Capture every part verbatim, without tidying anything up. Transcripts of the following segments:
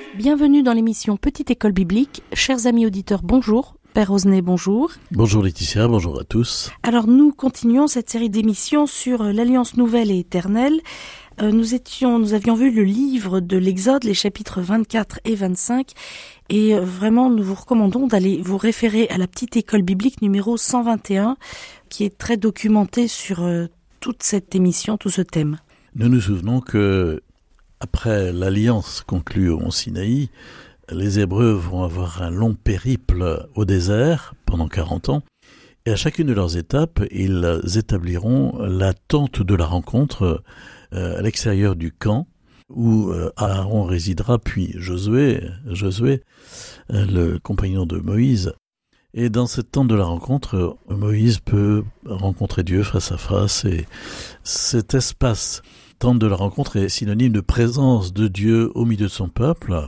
Bienvenue dans l'émission Petite École Biblique. Chers amis auditeurs, bonjour. Père Osnet, bonjour. Bonjour Laetitia, bonjour à tous. Alors nous continuons cette série d'émissions sur l'Alliance nouvelle et éternelle. Euh, nous étions, nous avions vu le livre de l'Exode, les chapitres vingt-quatre et vingt-cinq. Et euh, vraiment, nous vous recommandons d'aller vous référer à la Petite École Biblique numéro cent vingt et un, qui est très documentée sur euh, toute cette émission, tout ce thème. Nous nous souvenons que après l'alliance conclue au mont Sinaï, les Hébreux vont avoir un long périple au désert pendant quarante ans. Et à chacune de leurs étapes, ils établiront la tente de la rencontre euh, à l'extérieur du camp où euh, Aaron résidera, puis Josué, Josué euh, le compagnon de Moïse. Et dans cette tente de la rencontre, Moïse peut rencontrer Dieu face à face. Et cet espace, tente de la rencontre, est synonyme de présence de Dieu au milieu de son peuple.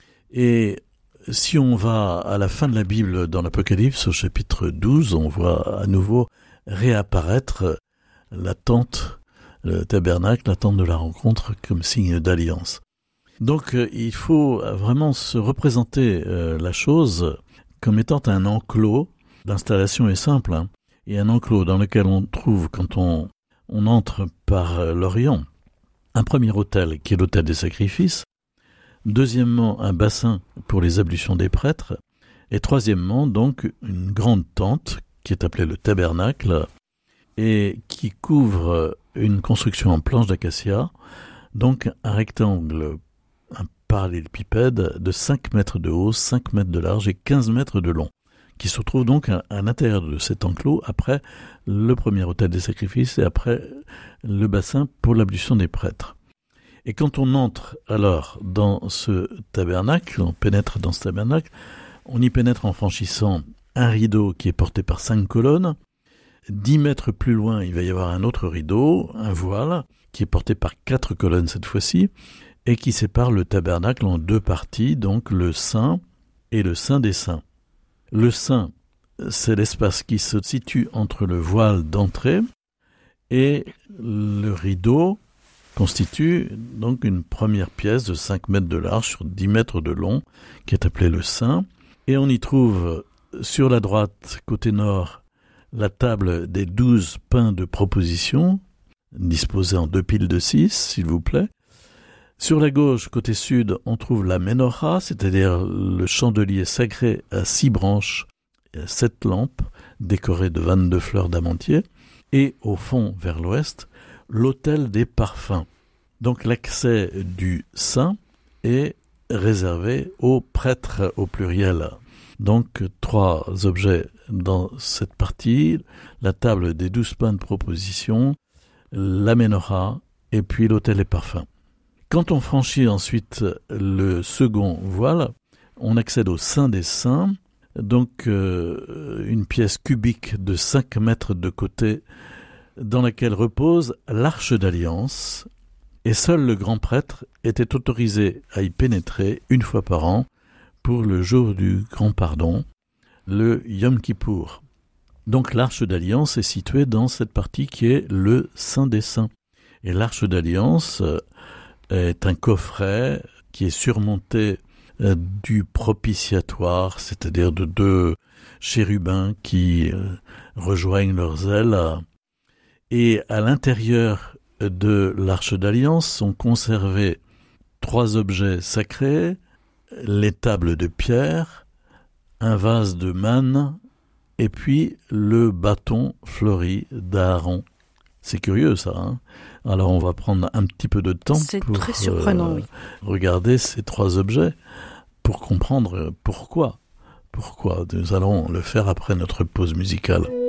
Et si on va à la fin de la Bible, dans l'Apocalypse, au chapitre douze, on voit à nouveau réapparaître la tente, le tabernacle, la tente de la rencontre, comme signe d'alliance. Donc il faut vraiment se représenter euh, la chose comme étant un enclos. L'installation est simple, hein, et un enclos dans lequel on trouve, quand on, on entre par l'Orient, un premier autel qui est l'autel des sacrifices, deuxièmement un bassin pour les ablutions des prêtres, et troisièmement donc une grande tente qui est appelée le tabernacle et qui couvre une construction en planche d'acacia, donc un rectangle, un parallélépipède de cinq mètres de haut, cinq mètres de large et quinze mètres de long, qui se trouve donc à, à l'intérieur de cet enclos après le premier autel des sacrifices et après le bassin pour l'ablution des prêtres. Et quand on entre alors dans ce tabernacle, on pénètre dans ce tabernacle, on y pénètre en franchissant un rideau qui est porté par cinq colonnes. Dix mètres plus loin, il va y avoir un autre rideau, un voile, qui est porté par quatre colonnes cette fois-ci, et qui sépare le tabernacle en deux parties, donc le Saint et le Saint des Saints. Le Saint, c'est l'espace qui se situe entre le voile d'entrée et le rideau constitue donc une première pièce de cinq mètres de large sur dix mètres de long, qui est appelée le Saint. Et on y trouve sur la droite, côté nord, la table des douze pains de proposition, disposée en deux piles de six, s'il vous plaît. Sur la gauche, côté sud, on trouve la menorah, c'est-à-dire le chandelier sacré à six branches et à sept lampes, décorées de vingt-deux fleurs d'amantier. Et au fond, vers l'ouest, l'autel des parfums. Donc l'accès du saint est réservé aux prêtres au pluriel. Donc trois objets dans cette partie, la table des douze pains de proposition, la menorah et puis l'autel des parfums. Quand on franchit ensuite le second voile, on accède au Saint des Saints, donc euh, une pièce cubique de cinq mètres de côté dans laquelle repose l'Arche d'Alliance, et seul le grand prêtre était autorisé à y pénétrer une fois par an pour le jour du grand pardon, le Yom Kippour. Donc l'Arche d'Alliance est située dans cette partie qui est le Saint des Saints. Et l'Arche d'Alliance est un coffret qui est surmonté du propitiatoire, c'est-à-dire de deux chérubins qui rejoignent leurs ailes. Et à l'intérieur de l'Arche d'Alliance sont conservés trois objets sacrés, les tables de pierre, un vase de manne et puis le bâton fleuri d'Aaron. C'est curieux ça, hein? Alors on va prendre un petit peu de temps C'est pour très surprenant, euh, oui. regarder ces trois objets pour comprendre pourquoi. Pourquoi. Nous allons le faire après notre pause musicale.